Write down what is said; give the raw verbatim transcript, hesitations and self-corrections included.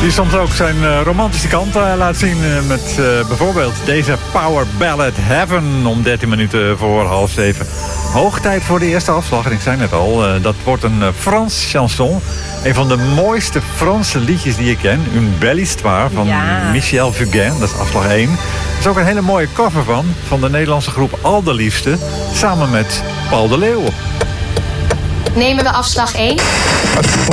Die soms ook zijn uh, romantische kant uh, laat zien uh, met uh, bijvoorbeeld deze power ballad Heaven om dertien minuten voor half zeven. Hoog tijd voor de eerste afslag. En ik zei net al, uh, dat wordt een uh, Frans chanson. Een van de mooiste Franse liedjes die ik ken. Une belle histoire van ja. Michel Fugain. Dat is afslag één. Er is ook een hele mooie cover van. Van de Nederlandse groep Al de Liefste. Samen met Paul de Leeuw. Nemen we afslag één?